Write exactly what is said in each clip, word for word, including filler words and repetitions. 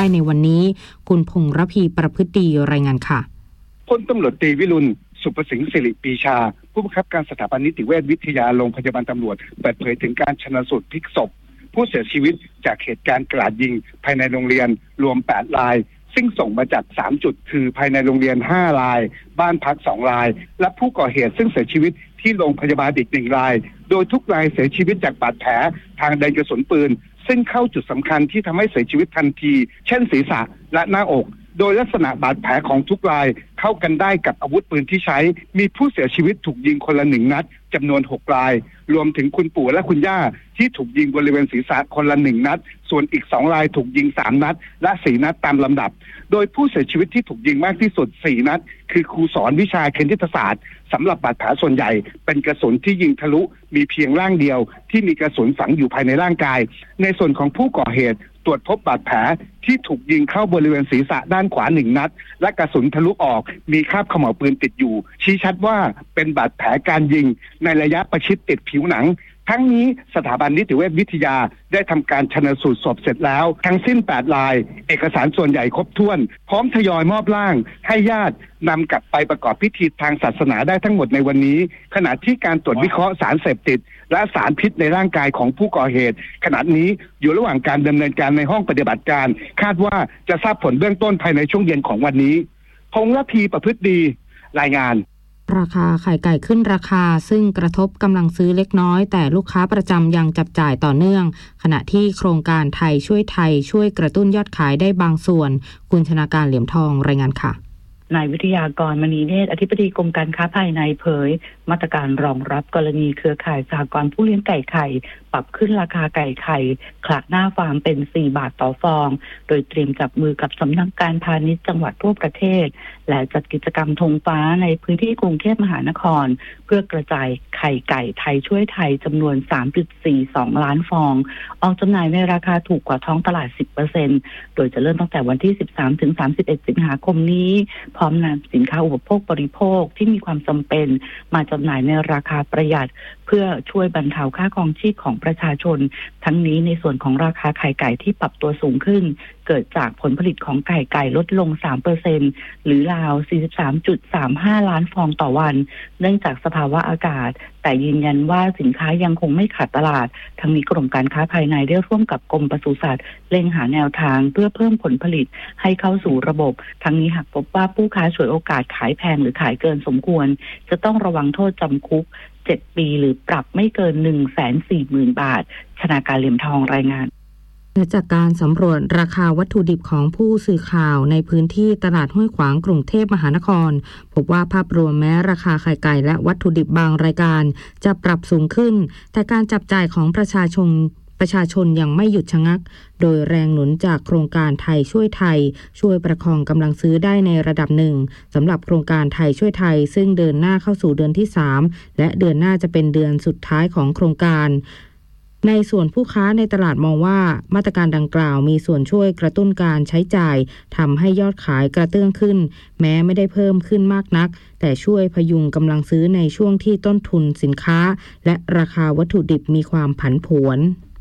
ได้ในวันนี้คุณพงษ์ระพีประพฤติดีรายงานค่ะพลตำรวจตรีวิรุณสุประสิงห์สิริปีชาผู้บังคับการสถาบันนิติเวชวิทยาโรงพยาบาลตำรวจเปิดเผยถึงการชันสูตรพลิกศพผู้เสียชีวิตจากเหตุการณ์กราดยิงภายในโรงเรียนรวมแปดรายซึ่งส่งมาจากสามจุดคือภายในโรงเรียนห้ารายบ้านพักสองรายและผู้ก่อเหตุซึ่งเสียชีวิตที่โรงพยาบาลอีกหนึ่งรายโดยทุกรายเสียชีวิตจากบาดแผลทางใดกระสุนปืนซึ่งเข้าจุดสำคัญที่ทำให้เสียชีวิตทันทีเช่นศีรษะและหน้าอกโดยลักษณะบาดแผลของทุกรายเข้ากันได้กับอาวุธปืนที่ใช้มีผู้เสียชีวิตถูกยิงคนละหนึ่งนัดจำนวนหกรายรวมถึงคุณปู่และคุณย่าที่ถูกยิงบริเวณศีรษะคนละหนึ่งนัดส่วนอีกสองรายถูกยิงสามนัดและสี่นัดตามลำดับโดยผู้เสียชีวิตที่ถูกยิงมากที่สุดสี่นัดคือครูสอนวิชาคณิตศาสตร์สำหรับบาดแผลส่วนใหญ่เป็นกระสุนที่ยิงทะลุมีเพียงร่างเดียวที่มีกระสุนฝังอยู่ภายในร่างกายในส่วนของผู้ก่อเหตุตรวจพบบาดแผลที่ถูกยิงเข้าบริเวณศีรษะด้านขวาหนึ่งนัดและกระสุนทะลุออกมีคราบเขม่าวปืนติดอยู่ชี้ชัดว่าเป็นบาดแผลการยิงในระยะประชิดติดผิวหนังทั้งนี้สถาบันนิติเวชวิทยาได้ทำการชันสูตรศพเสร็จแล้วทั้งสิ้นแปดรายเอกสารส่วนใหญ่ครบถ้วนพร้อมทยอยมอบร่างให้ญาตินำกลับไปประกอบพิธีทางศาสนาได้ทั้งหมดในวันนี้ขณะที่การตรวจวิเคราะห์สารเสพติดและสารพิษในร่างกายของผู้ก่อเหตุขณะนี้อยู่ระหว่างการดำเนินการในห้องปฏิบัติการคาดว่าจะทราบผลเบื้องต้นภายในช่วงเย็นของวันนี้พงษ์ระพีประพฤติดีรายงานราคาไข่ไก่ขึ้นราคาซึ่งกระทบกำลังซื้อเล็กน้อยแต่ลูกค้าประจำยังจับจ่ายต่อเนื่องขณะที่โครงการไทยช่วยไทยช่วยกระตุ้นยอดขายได้บางส่วนคุณชนาการเหลี่ยมทองรายงานค่ะนายวิทยากรมณีเนตรอธิบดีกรมการค้าภายในเผยมาตรการรองรับกรณีเครือข่ายสหกรณ์ผู้เลี้ยงไก่ไข่ปรับขึ้นราคาไก่ไข่คละหน้าฟาร์มเป็นสี่บาทต่อฟองโดยเตรียมจับมือกับสำนักการพาณิชย์จังหวัดทั่วประเทศและจัดกิจกรรมธงฟ้าในพื้นที่กรุงเทพมหานครเพื่อกระจายไข่ไก่ไทยช่วยไทยจำนวน สามจุดสี่สอง ล้านฟองออกจำหน่ายในราคาถูกกว่าท้องตลาด สิบเปอร์เซ็นต์ โดยจะเริ่มตั้งแต่วันที่ สิบสามถึงสามสิบเอ็ด สิงหาคมนี้พร้อมนำสินค้าอุปโภคบริโภคที่มีความจำเป็นมาจำหน่ายในราคาประหยัดเพื่อช่วยบรรเทาค่าครองชีพของประชาชนทั้งนี้ในส่วนของราคาไข่ไก่ที่ปรับตัวสูงขึ้นเกิดจากผลผลิตของไก่ไก่ลดลง สามเปอร์เซ็นต์ หรือราว สี่สิบสามจุดสามห้า ล้านฟองต่อวันเนื่องจากสภาวะอากาศแต่ยืนยันว่าสินค้ายังคงไม่ขาดตลาดทั้งนี้กรมการค้าภายในได้ร่วมกับกรมปศุสัตว์เร่งหาแนวทางเพื่อเพิ่มผลผลิตให้เข้าสู่ระบบทั้งนี้หากพบว่าผู้ค้าฉวยโอกาสขายแพงหรือขายเกินสมควรจะต้องระวังโทษจำคุกเจ็ดปีหรือปรับไม่เกิน หนึ่งแสนสี่หมื่น บาทชนาการเหลี่ยมทองรายงานและจากการสำรวจราคาวัตถุดิบของผู้สื่อข่าวในพื้นที่ตลาดห้วยขวางกรุงเทพมหานครพบว่าภาพรวมแม้ราคาไข่ไก่และวัตถุดิบบางรายการจะปรับสูงขึ้นแต่การจับจ่ายของประชาชนประชาชนยังไม่หยุดชะงักโดยแรงหนุนจากโครงการไทยช่วยไทยช่วยประคองกำลังซื้อได้ในระดับหนึ่งสำหรับโครงการไทยช่วยไทยซึ่งเดินหน้าเข้าสู่เดือนที่สามและเดือนหน้าจะเป็นเดือนสุดท้ายของโครงการในส่วนผู้ค้าในตลาดมองว่ามาตรการดังกล่าวมีส่วนช่วยกระตุ้นการใช้จ่ายทำให้ยอดขายกระเตื้องขึ้นแม้ไม่ได้เพิ่มขึ้นมากนักแต่ช่วยพยุงกำลังซื้อในช่วงที่ต้นทุนสินค้าและราคาวัตถุดิบมีความผันผวน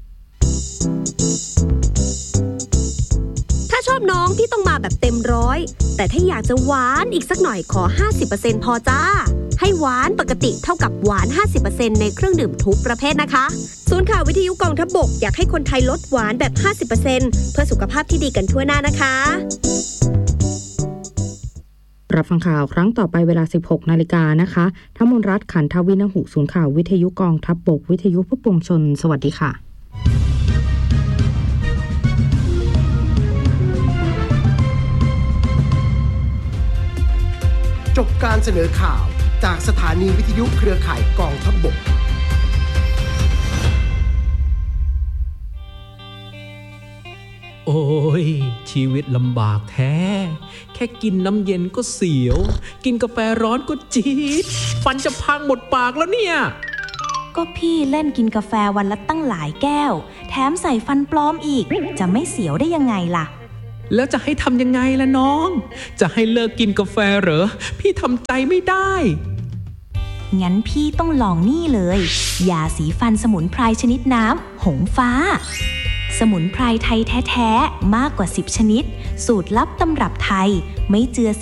ถ้าชอบน้องพี่ต้องมาแบบเต็มร้อยแต่ถ้าอยากจะหวานอีกสักหน่อยขอ ห้าสิบเปอร์เซ็นต์ พอจ้าให้หวานปกติเท่ากับหวาน ห้าสิบเปอร์เซ็นต์ ในเครื่องดื่มทุกประเภทนะคะศูนย์ข่าววิทยุกองทัพบกอยากให้คนไทยลดหวานแบบ ห้าสิบเปอร์เซ็นต์ เพื่อสุขภาพที่ดีกันทั่วหน้านะคะรับฟังข่าวครั้งต่อไปเวลา สิบหกนาฬิกานะคะธมนรัตน์ขันทวินหุศูนย์ข่าววิทยุกองทัพบกวิทยุเพื่อปวงชนสวัสดีค่ะจบการเสนอข่าวจากสถานีวิทยุเครือข่ายกองทัพบกโอ้ยชีวิตลำบากแท้แค่กินน้ำเย็นก็เสียวกินกาแฟร้อนก็จี๊ดฟันจะพังหมดปากแล้วเนี่ยก็พี่เล่นกินกาแฟวันละตั้งหลายแก้วแถมใส่ฟันปลอมอีกจะไม่เสียวได้ยังไงล่ะแล้วจะให้ทำยังไงล่ะน้องจะให้เลิกกินกาแฟเหรอพี่ทำใจไม่ได้งั้นพี่ต้องลองนี่เลยยาสีฟันสมุนไพรชนิดน้ำหงฟ้าสมุนไพรไทยแท้ๆมากกว่าสิบชนิดสูตรลับตำรับไทยไม่เจือ